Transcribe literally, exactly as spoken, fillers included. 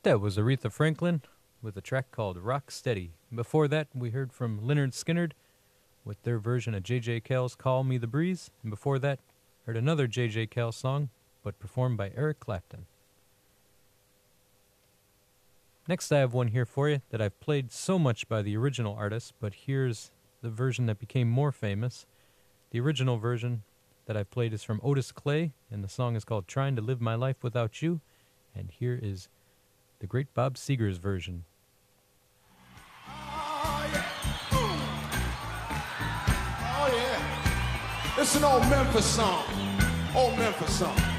that was Aretha Franklin with a track called Rock Steady. Before that, we heard from Lynyrd Skynyrd with their version of J J. Cale's Call Me the Breeze. And before that, heard another J J. Cale song, but performed by Eric Clapton. Next, I have one here for you that I've played so much by the original artist, but here's the version that became more famous. The original version that I've played is from Otis Clay, and the song is called Trying to Live My Life Without You. And here is the great Bob Seger's version. Oh, yeah. Oh, yeah. It's an old Memphis song. Old Memphis song.